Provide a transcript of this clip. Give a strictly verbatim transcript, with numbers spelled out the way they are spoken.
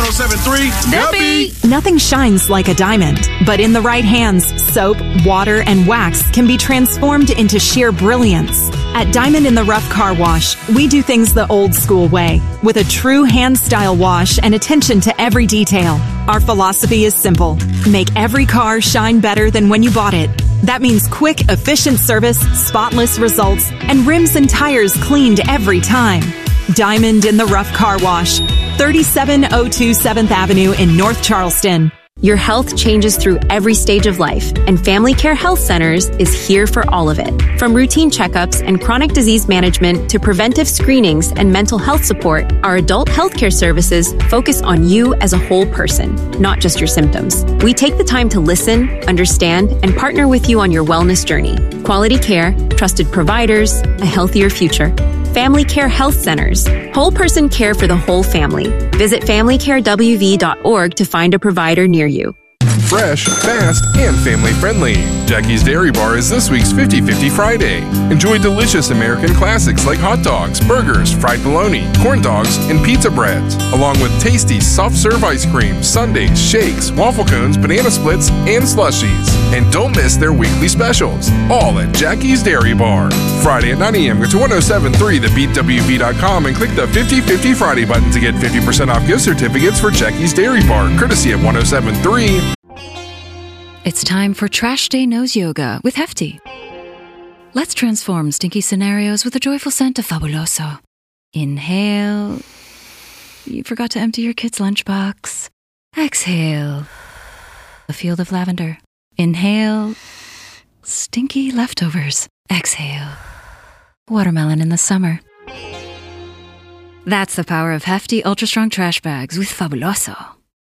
oh seven three, The Beat. Nothing shines like a diamond, but in the right hands, soap, water, and wax can be transformed into sheer brilliance. At Diamond in the Rough Car Wash, we do things the old school way, with a true hand-style wash and attention to every detail. Our philosophy is simple: make every car shine better than when you bought it. That means quick, efficient service, spotless results, and rims and tires cleaned every time. Diamond in the Rough Car Wash, thirty-seven oh two seventh Avenue in North Charleston. Your health changes through every stage of life, and Family Care Health Centers is here for all of it. From routine checkups and chronic disease management to preventive screenings and mental health support, our adult healthcare services focus on you as a whole person, not just your symptoms. We take the time to listen, understand, and partner with you on your wellness journey. Quality care, trusted providers, a healthier future. Family Care Health Centers. Whole person care for the whole family. Visit family care w v dot org to find a provider near you. Fresh, fast, and family-friendly. Jackie's Dairy Bar is this week's fifty fifty Friday. Enjoy delicious American classics like hot dogs, burgers, fried bologna, corn dogs, and pizza breads, along with tasty soft-serve ice cream, sundaes, shakes, waffle cones, banana splits, and slushies. And don't miss their weekly specials, all at Jackie's Dairy Bar. Friday at nine a.m. Go to ten seventy-three the beat w v dot com and click the fifty fifty Friday button to get fifty percent off gift certificates for Jackie's Dairy Bar, courtesy of ten seventy-three. It's time for Trash Day Nose Yoga with Hefty. Let's transform stinky scenarios with a joyful scent of Fabuloso. Inhale. You forgot to empty your kid's lunchbox. Exhale. A field of lavender. Inhale. Stinky leftovers. Exhale. Watermelon in the summer. That's the power of Hefty Ultra Strong Trash Bags with Fabuloso.